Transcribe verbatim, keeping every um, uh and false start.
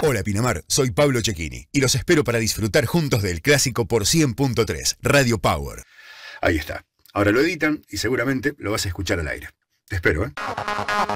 Hola Pinamar, soy Pablo Cecchini y los espero para disfrutar juntos del clásico por cien punto tres, Radio Power. Ahí está. Ahora lo editan y seguramente lo vas a escuchar al aire. Te espero, ¿eh?